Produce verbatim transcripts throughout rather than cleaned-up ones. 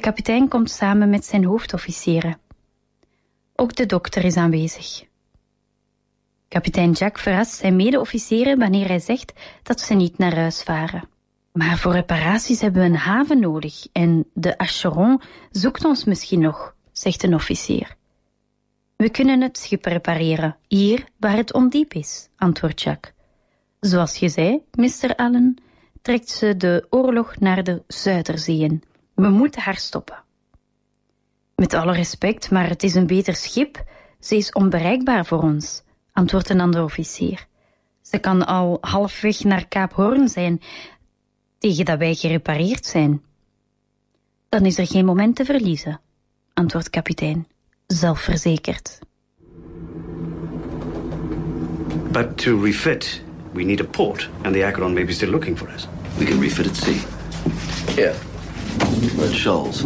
kapitein komt samen met zijn hoofdofficieren. Ook de dokter is aanwezig. Kapitein Jack verrast zijn mede-officieren wanneer hij zegt dat ze niet naar huis varen. Maar voor reparaties hebben we een haven nodig en de Acheron zoekt ons misschien nog, zegt een officier. We kunnen het schip repareren, hier waar het ondiep is, antwoordt Jack. Zoals je zei, mister Allen, trekt ze de oorlog naar de Zuiderzeeën. We moeten haar stoppen. Met alle respect, maar het is een beter schip. Ze is onbereikbaar voor ons, antwoordt een andere officier. Ze kan al halfweg naar Kaap Hoorn zijn, tegen dat wij gerepareerd zijn. Dan is er geen moment te verliezen, antwoordt kapitein, zelfverzekerd. But to refit, we need a port, and the Acheron may be still looking for us. We can refit at sea. Here. We're at Shoals.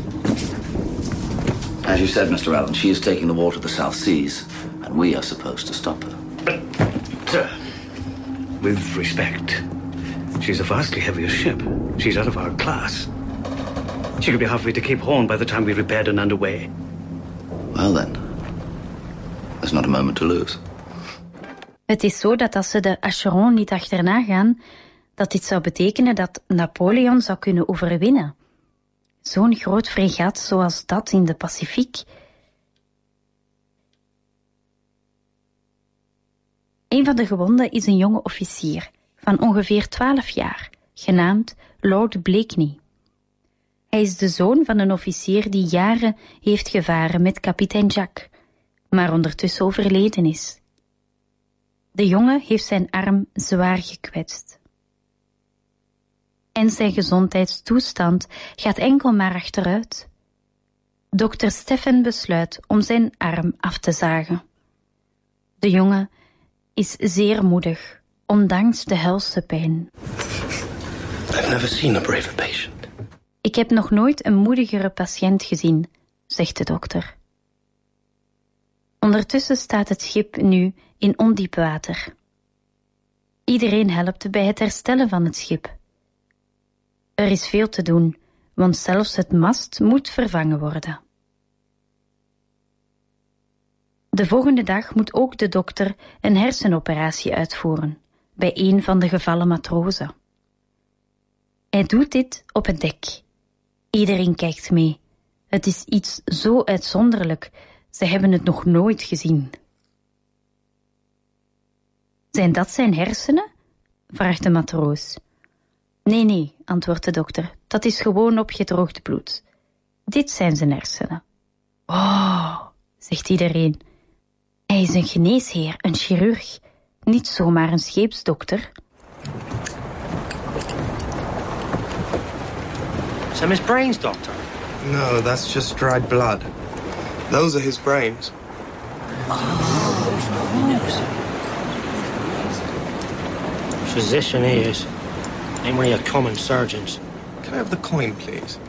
As you said, Mister Allen, she is taking the war to the South Seas, and we are supposed to stop her. But, sir, with respect, she's a vastly heavier ship. She's out of our class. She could be halfway to Cape Horn by the time we repaired and underway. Well then, there's not a moment to lose. Het is zo dat als ze de Acheron niet achterna gaan, dat dit zou betekenen dat Napoleon zou kunnen overwinnen. Zo'n groot fregat zoals dat in de Pacifiek. Een van de gewonden is een jonge officier van ongeveer twaalf jaar, genaamd Lord Blakeney. Hij is de zoon van een officier die jaren heeft gevaren met kapitein Jack, maar ondertussen overleden is. De jongen heeft zijn arm zwaar gekwetst. En zijn gezondheidstoestand gaat enkel maar achteruit. Dokter Steffen besluit om zijn arm af te zagen. De jongen is zeer moedig, ondanks de helse pijn. I've never seen a braver patient. Ik heb nog nooit een moedigere patiënt gezien, zegt de dokter. Ondertussen staat het schip nu in ondiep water. Iedereen helpt bij het herstellen van het schip. Er is veel te doen, want zelfs het mast moet vervangen worden. De volgende dag moet ook de dokter een hersenoperatie uitvoeren bij een van de gevallen matrozen. Hij doet dit op het dek. Iedereen kijkt mee. Het is iets zo uitzonderlijk. Ze hebben het nog nooit gezien. Zijn dat zijn hersenen? Vraagt de matroos. Nee, nee, antwoordt de dokter. Dat is gewoon opgedroogd bloed. Dit zijn zijn hersenen. Oh, zegt iedereen. Hij is een geneesheer, een chirurg. Niet zomaar een scheepsdokter. Some his brains, doctor? No, that's just dried blood. Those are his brains. Physician he is. Ain't one of your common surgeons. Can I have the coin, please?